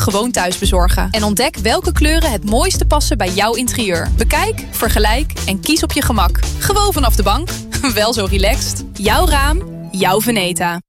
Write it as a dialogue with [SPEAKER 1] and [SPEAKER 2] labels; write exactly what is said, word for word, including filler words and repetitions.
[SPEAKER 1] gewoon thuis bezorgen. En ontdek welke kleuren het mooiste passen bij jouw interieur. Bekijk, vergelijk en kies op je gemak. Gewoon vanaf de bank. Wel zo relaxed. Jouw raam, jouw Veneta.